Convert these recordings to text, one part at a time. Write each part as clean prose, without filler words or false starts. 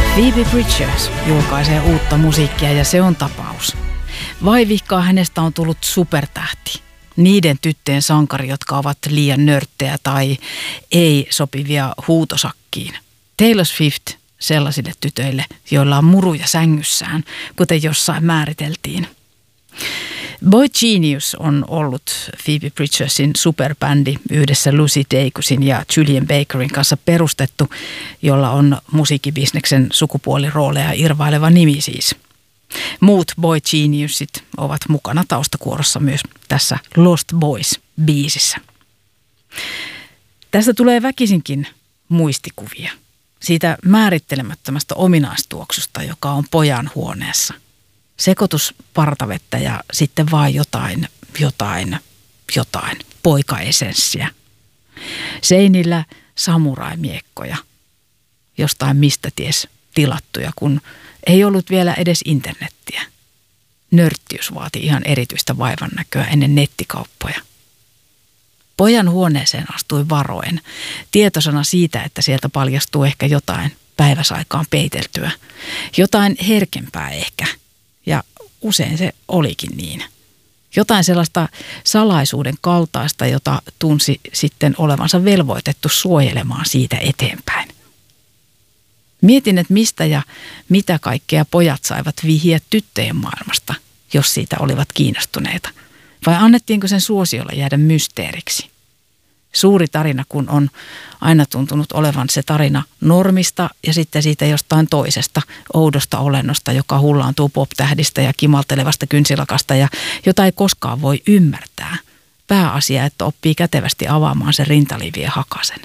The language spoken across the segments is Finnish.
Phoebe Bridgers julkaisee uutta musiikkia ja se on tapaus. Vaivihkaa hänestä on tullut supertähti. Niiden tyttöjen sankari, jotka ovat liian nörttejä tai ei sopivia huutosakkiin. Taylor Swift sellaisille tytöille, joilla on muruja sängyssään, kuten jossain määriteltiin. Boy Genius on ollut Phoebe Bridgersin superbändi yhdessä Lucy Dacusin ja Julian Bakerin kanssa perustettu, jolla on musiikkibisneksen sukupuolirooleja irvaileva nimi siis. Muut Boy Geniusit ovat mukana taustakuorossa myös tässä Lost Boys-biisissä. Tästä tulee väkisinkin muistikuvia siitä määrittelemättömästä ominaistuoksusta, joka on pojan huoneessa. Sekoitus partavettä ja sitten vaan jotain poikaesenssiä. Seinillä samuraimiekkoja, jostain mistä ties tilattuja, kun ei ollut vielä edes internettiä. Nörttiys vaati ihan erityistä vaivannäköä ennen nettikauppoja. Pojan huoneeseen astui varoen, tietoisena siitä, että sieltä paljastuu ehkä jotain päiväsaikaan peiteltyä. Jotain herkempää ehkä. Ja usein se olikin niin. Jotain sellaista salaisuuden kaltaista, jota tunsi sitten olevansa velvoitettu suojelemaan siitä eteenpäin. Mietin, että mistä ja mitä kaikkea pojat saivat vihiä tyttöjen maailmasta, jos siitä olivat kiinnostuneita. Vai annettiinko sen suosiolla jäädä mysteeriksi? Suuri tarina, kun on aina tuntunut olevan se tarina normista ja sitten siitä jostain toisesta oudosta olennosta, joka hullaantuu pop-tähdistä ja kimaltelevasta kynsilakasta ja jota ei koskaan voi ymmärtää. Pääasia, että oppii kätevästi avaamaan sen rintalivien hakasen.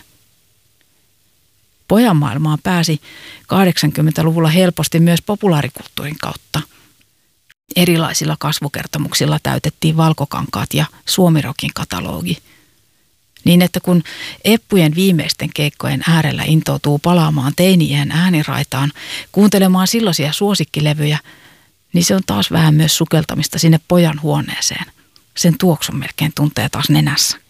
Pojan maailmaan pääsi 80-luvulla helposti myös populaarikulttuurin kautta. Erilaisilla kasvukertomuksilla täytettiin valkokankaat ja suomirokin katalogi. Niin, että kun eppujen viimeisten keikkojen äärellä intoutuu palaamaan teini-iän ääniraitaan, kuuntelemaan silloisia suosikkilevyjä, niin se on taas vähän myös sukeltamista sinne pojan huoneeseen. Sen tuoksun melkein tuntee taas nenässä.